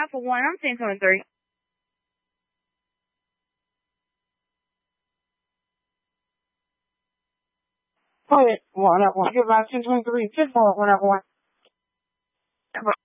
Alpha 1, I'm 1023. Wait, 1 at 1. Goodbye, 1023. 1 at 1.